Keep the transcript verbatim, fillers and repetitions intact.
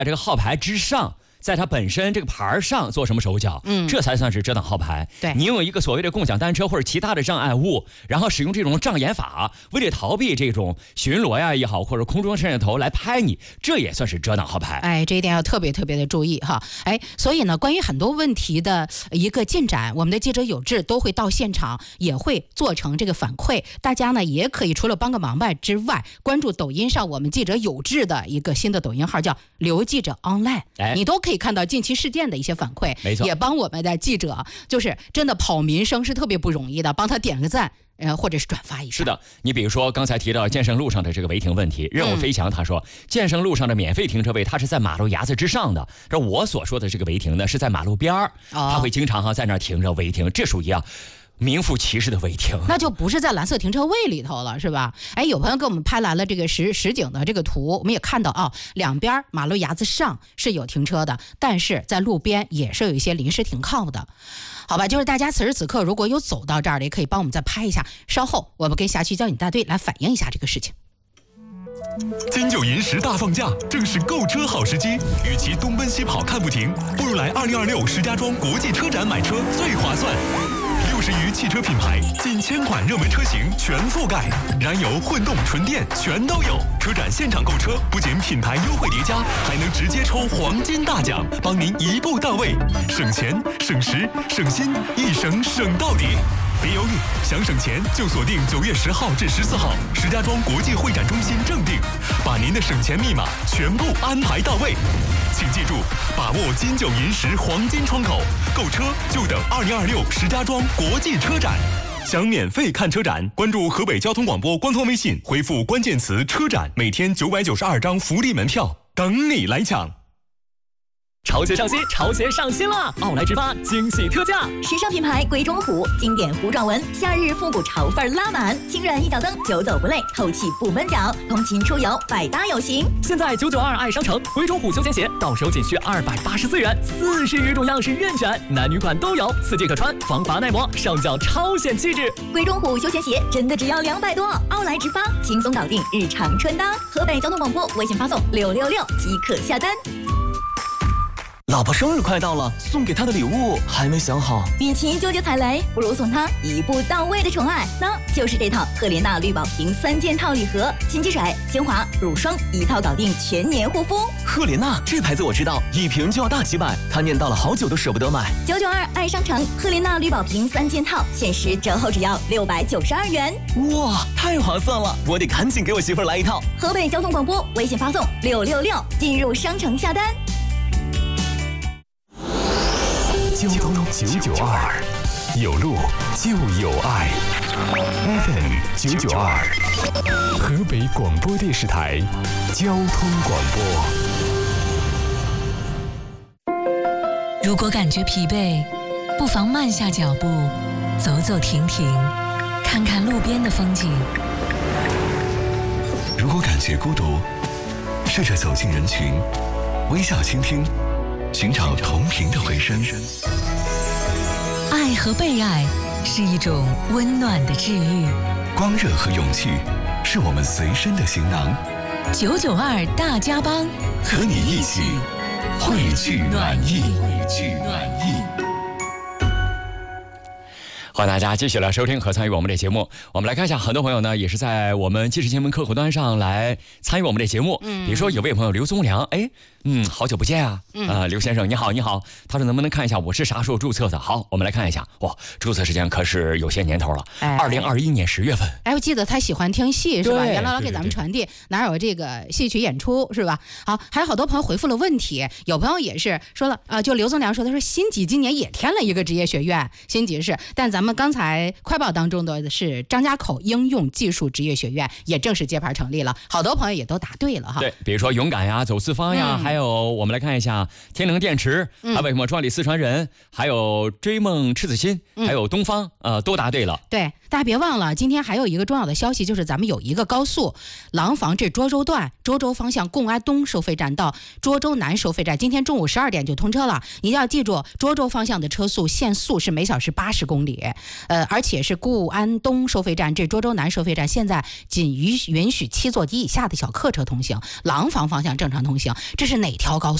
这个号牌之上，在它本身这个牌上做什么手脚，嗯，这才算是遮挡号牌。 对， 你用一个所谓的共享单车或者其他的障碍物，然后使用这种障眼法，为了逃避这种巡逻呀也好，或者空中摄像头来拍你，这也算是遮挡号牌。 哎，这一点要特别特别的注意哈。哎，所以呢，关于很多问题的一个进展，我们的记者有志都会到现场，也会做成这个反馈。大家呢也可以除了帮个忙外之外，关注抖音上我们记者有志的一个新的抖音号，叫刘记者 online，哎，你都可以看到近期事件的一些反馈， 没错， 也帮我们的记者，就是真的跑民生是特别不容易的，帮他点个赞。呃，或者是转发一下。 是的，你比如说刚才提到建设路上的这个违停问题，任务飞翔他说、嗯、建设路上的免费停车位它是在马路牙子之上的，而我所说的这个违停呢是在马路边儿、哦，他会经常哈在那儿停着违停，这属于啊名副其实的违停， 那就不是在蓝色停车位里头了，是吧？哎，有朋友给我们拍来了这个实实景的这个图，我们也看到啊、哦，两边马路牙子上是有停车的，但是在路边也是有一些临时停靠的。好吧，就是大家此时此刻如果有走到这儿的，也可以帮我们再拍一下。稍后我们跟辖区交警大队来反映一下这个事情。 金九银十大放假，正是购车好时机。与其东奔西跑看不停，不如来二零二六石家庄国际车展买车最划算。六十余汽车品牌，近千款热门车型全覆盖，燃油、混动、纯电全都有。车展现场购车，不仅品牌优惠叠加，还能直接抽黄金大奖，帮您一步到位，省钱、省时、省心，一省省到底。别犹豫，想省钱就锁定九月十号至十四号石家庄国际会展中心正定，把您的省钱密码全部安排到位。请记住，把握金九银十黄金窗口，购车就等二零二六石家庄国际车展。想免费看车展，关注河北交通广播官方微信，回复关键词车展，每天九百九十二张福利门票，等你来抢。 潮鞋上新，潮鞋上新了！奥莱直发惊喜特价， 时尚品牌鬼冢虎，经典虎爪纹，夏日复古潮范拉满，轻软一脚蹬，久走不累，透气不闷脚，通勤出游百搭有型。 现在九九二爱商城，鬼冢虎休闲鞋到手仅需二百八十四元，四十余种样式任选，男女款都有，四季可穿，防滑耐磨，上脚超显气质。 鬼冢虎休闲鞋真的只要两百多，奥莱直发轻松搞定日常穿搭。河北交通广播微信发送六六六即可下单。 老婆生日快到了，送给她的礼物还没想好。 与其纠结踩雷，不如送她一步到位的宠爱，那就是这套赫莲娜绿宝瓶三件套礼盒，洗肌水、精华、乳霜一套搞定全年护肤。 赫莲娜这牌子我知道，一瓶就要大几百，她念叨了好久都舍不得买。 九九二爱商城赫莲娜绿宝瓶三件套，限时折后只要六百九十二元。 哇，太划算了！我得赶紧给我媳妇儿来一套。 河北交通广播微信发送六六六，进入商城下单。 交通九九二，有路就有爱。F M 九九二，河北广播电视台交通广播。 如果感觉疲惫，不妨慢下脚步，走走停停，看看路边的风景。 如果感觉孤独，试着走进人群，微笑倾听，寻找同频的回声。 爱和被爱是一种温暖的治愈， 光热和勇气是我们随身的行囊。 九九二大家帮， 和你一起汇聚暖意，汇聚暖意。 欢迎大家继续来收听和参与我们的节目。我们来看一下，很多朋友呢也是在我们即时新闻客户端上来参与我们的节目。嗯，比如说有位朋友刘宗良，哎，嗯，好久不见啊，嗯、呃，刘先生你好，你好。他说能不能看一下我是啥时候注册的？好，我们来看一下。哇，注册时间可是有些年头了，二零二一年十月份。 哎，我记得他喜欢听戏是吧？原来老给咱们传递哪有这个戏曲演出是吧？好，还有好多朋友回复了问题，有朋友也是说了啊、呃，就刘宗良说，他说辛吉今年也添了一个职业学院，辛吉是，但咱们刚才快报当中的是张家口应用技术职业学院也正式揭牌成立了，好多朋友也都答对了哈。 对，比如说勇敢呀、走四方呀，嗯、还有我们来看一下天能电池，嗯、还有什么壮丽四川人，还有追梦赤子心，嗯、还有东方，呃，都答对了。 对， 大家别忘了，今天还有一个重要的消息，就是咱们有一个高速廊坊至涿州段，涿州方向贡安东收费站到涿州南收费站，今天中午十二点就通车了。你要记住，涿州方向的车速限速是每小时八十公里，呃，而且是固安东收费站至涿州南收费站，现在仅允允许七座及以下的小客车通行，廊坊方向正常通行。这是哪条高速？